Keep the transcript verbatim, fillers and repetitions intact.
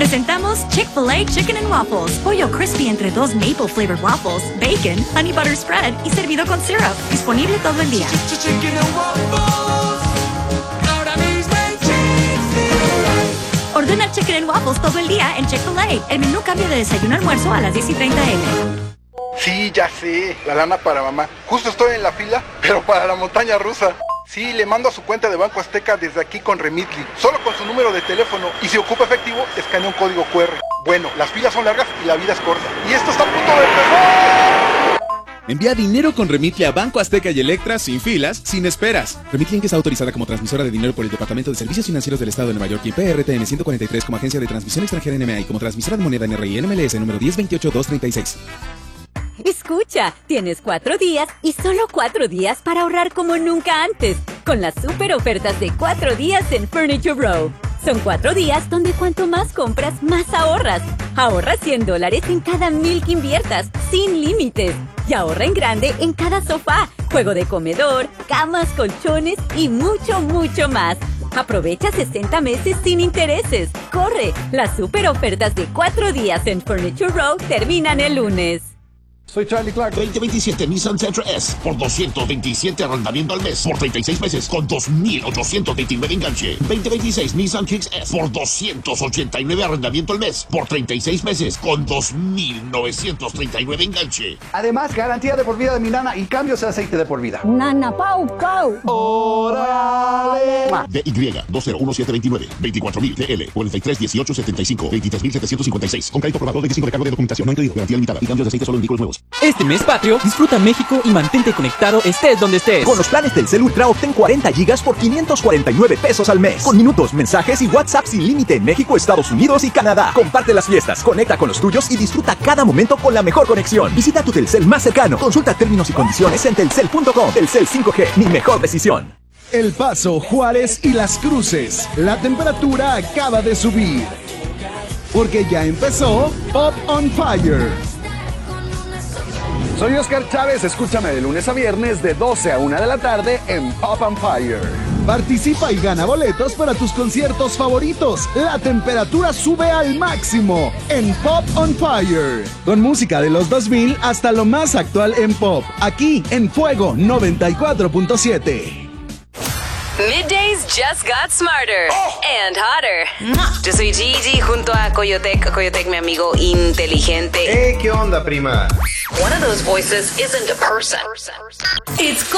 Presentamos Chick-fil-A Chicken and Waffles. Pollo crispy entre dos maple flavored waffles, bacon, honey butter spread y servido con syrup. Disponible todo el día. Ordena Chicken and Waffles todo el día en Chick-fil-A. El menú cambia de desayuno a almuerzo a las diez y treinta eme. Sí, ya sé, la lana para mamá. Justo estoy en la fila, pero para la montaña rusa. Sí, le mando a su cuenta de Banco Azteca desde aquí con Remitly, solo con su número de teléfono, y si ocupa efectivo, escanea un código cu erre. Bueno, las filas son largas y la vida es corta. ¡Y esto está a punto de empezar! Envía dinero con Remitly a Banco Azteca y Electra sin filas, sin esperas. Remitly Inc. está autorizada como transmisora de dinero por el Departamento de Servicios Financieros del Estado de Nueva York y P R T M ciento cuarenta y tres como agencia de transmisión extranjera N M A y como transmisora de moneda N R I N M L S número diez veintiocho dos treinta y seis. Escucha, tienes cuatro días y solo cuatro días para ahorrar como nunca antes, con las super ofertas de cuatro días en Furniture Row. Son cuatro días donde cuanto más compras, más ahorras. Ahorra cien dólares en cada mil que inviertas, sin límites. Y ahorra en grande en cada sofá, juego de comedor, camas, colchones y mucho, mucho más. Aprovecha sesenta meses sin intereses. ¡Corre! Las super ofertas de cuatro días en Furniture Row terminan el lunes. Soy Charlie Clark. veinte veintisiete Nissan Sentra S por doscientos veintisiete arrendamiento al mes por treinta y seis meses con dos mil ochocientos veintinueve enganche. veinte veintiséis Nissan Kicks S por doscientos ochenta y nueve arrendamiento al mes por treinta y seis meses con dos mil novecientos treinta y nueve enganche. Además, garantía de por vida de mi nana y cambios de aceite de por vida. Nana Pau Pau. ¡Órale! D Y dos cero uno siete dos nueve veinticuatro mil T L cuarenta y tres dieciocho setenta y cinco veintitrés mil setecientos cincuenta y seis con crédito probado de cinco de cargo de documentación no incluido, garantía limitada y cambios de aceite solo en vehículos nuevos. Este mes patrio, disfruta México y mantente conectado estés donde estés. Con los planes Telcel Ultra obtén cuarenta gigas por quinientos cuarenta y nueve pesos al mes. Con minutos, mensajes y WhatsApp sin límite en México, Estados Unidos y Canadá. Comparte las fiestas, conecta con los tuyos y disfruta cada momento con la mejor conexión. Visita tu Telcel más cercano. Consulta términos y condiciones en telcel punto com. Telcel cinco G, mi mejor decisión. El Paso, Juárez y Las Cruces. La temperatura acaba de subir. Porque ya empezó Pop on Fire. Soy Oscar Chávez, escúchame de lunes a viernes de doce a una de la tarde en Pop on Fire. Participa y gana boletos para tus conciertos favoritos. La temperatura sube al máximo en Pop on Fire. Con música de los dos mil hasta lo más actual en pop. Aquí en Fuego noventa y cuatro punto siete. Middays just got smarter and hotter. Yo soy Gigi junto a Coyotec, Coyotec, mi amigo inteligente. Hey, ¿qué onda, prima? One of those voices isn't a person. It's